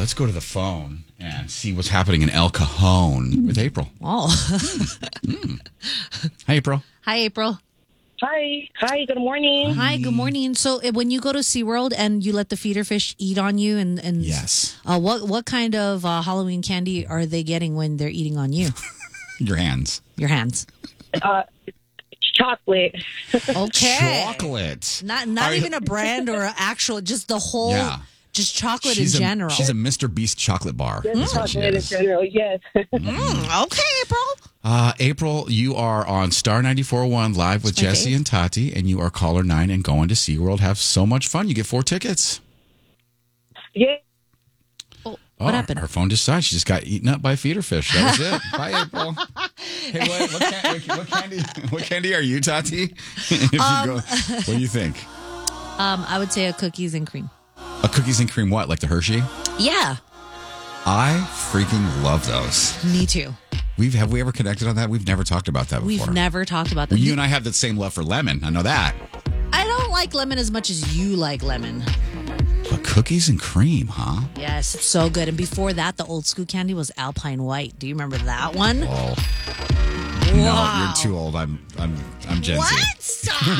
let's go to the phone and see what's happening in El Cajon with April. Oh. Hi, April. Hi, April. Hi, good morning. Hi, good morning. So when you go to SeaWorld and you let the feeder fish eat on you and Yes. What kind of Halloween candy are they getting when they're eating on you? Your hands. Your hands. Chocolate. Okay. Chocolate. Not even a brand or an actual, just the whole, just chocolate in general. She's a Mr. Beast chocolate bar. That's what she Chocolate in is. general, yes. Okay, April. April, you are on Star 94.1 live with Jesse and Tati, and you are caller 9 and going to SeaWorld. Have so much fun. You get 4 tickets. Yeah. What happened? Her phone just died. She just got eaten up by a feeder fish. That was it. Bye, April. Hey, what candy are you, Tati? If you go, what do you think? I would say a cookies and cream. A cookies and cream what? Like the Hershey? Yeah. I freaking love those. Me too. Have we ever connected on that? We've never talked about that before. We've never talked about that. Well, you and I have the same love for lemon. I know that. I don't like lemon as much as you like lemon. But cookies and cream, huh? Yes, it's so good. And before that, the old school candy was Alpine White. Do you remember that one? Oh. Wow. No, you're too old. I'm Gen Z. What? Stop.